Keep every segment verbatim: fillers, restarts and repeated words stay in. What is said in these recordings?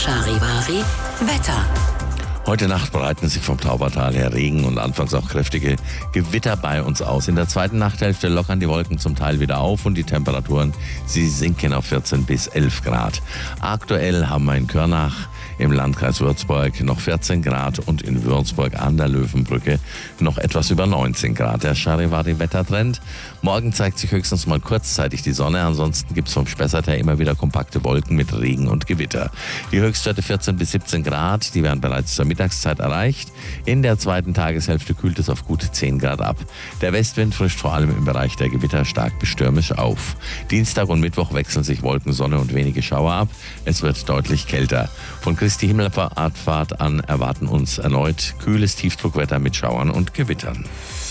Charivari Wetter. Heute Nacht breiten sich vom Taubertal her Regen und anfangs auch kräftige Gewitter bei uns aus. In der zweiten Nachthälfte lockern die Wolken zum Teil wieder auf und die Temperaturen, sie sinken auf vierzehn bis elf Grad. Aktuell haben wir in Körnach im Landkreis Würzburg noch vierzehn Grad und in Würzburg an der Löwenbrücke noch etwas über neunzehn Grad. Der Charivari-Wettertrend. Morgen zeigt sich höchstens mal kurzzeitig die Sonne, ansonsten gibt es vom Spessart her immer wieder kompakte Wolken mit Regen und Gewitter. Die Höchstwerte vierzehn bis siebzehn Grad, die werden bereits zur Mittagszeit erreicht. In der zweiten Tageshälfte kühlt es auf gut zehn Grad ab. Der Westwind frischt vor allem im Bereich der Gewitter stark bis stürmisch auf. Dienstag und Mittwoch wechseln sich Wolken, Sonne und wenige Schauer ab. Es wird deutlich kälter. Von Christi Himmelfahrt an erwarten uns erneut kühles Tiefdruckwetter mit Schauern und Gewittern.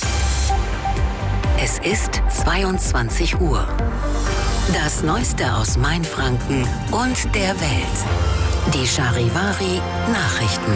Es ist zweiundzwanzig Uhr. Das Neueste aus Mainfranken und der Welt. Die Charivari Nachrichten.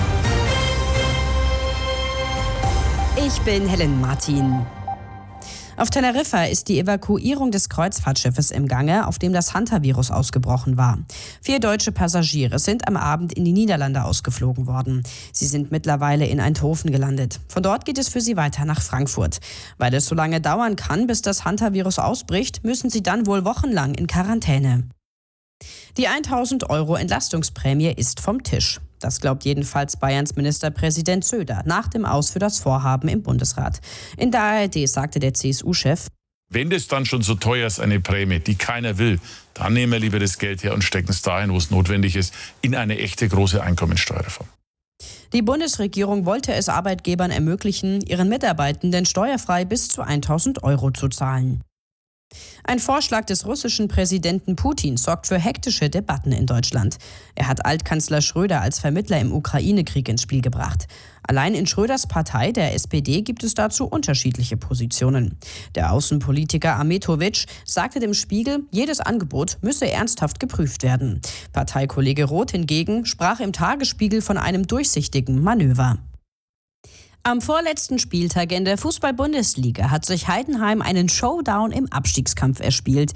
Ich bin Helen Martin. Auf Teneriffa ist die Evakuierung des Kreuzfahrtschiffes im Gange, auf dem das Hantavirus ausgebrochen war. Vier deutsche Passagiere sind am Abend in die Niederlande ausgeflogen worden. Sie sind mittlerweile in Eindhoven gelandet. Von dort geht es für sie weiter nach Frankfurt. Weil es so lange dauern kann, bis das Hantavirus ausbricht, müssen sie dann wohl wochenlang in Quarantäne. Die tausend Euro Entlastungsprämie ist vom Tisch. Das glaubt jedenfalls Bayerns Ministerpräsident Söder nach dem Aus für das Vorhaben im Bundesrat. In der A R D sagte der C S U-Chef: Wenn das dann schon so teuer ist, eine Prämie, die keiner will, dann nehmen wir lieber das Geld her und stecken es dahin, wo es notwendig ist, in eine echte große Einkommensteuerreform. Die Bundesregierung wollte es Arbeitgebern ermöglichen, ihren Mitarbeitenden steuerfrei bis zu tausend Euro zu zahlen. Ein Vorschlag des russischen Präsidenten Putin sorgt für hektische Debatten in Deutschland. Er hat Altkanzler Schröder als Vermittler im Ukraine-Krieg ins Spiel gebracht. Allein in Schröders Partei, der S P D, gibt es dazu unterschiedliche Positionen. Der Außenpolitiker Ahmetovic sagte dem Spiegel, jedes Angebot müsse ernsthaft geprüft werden. Parteikollege Roth hingegen sprach im Tagesspiegel von einem durchsichtigen Manöver. Am vorletzten Spieltag in der Fußball-Bundesliga hat sich Heidenheim einen Showdown im Abstiegskampf erspielt.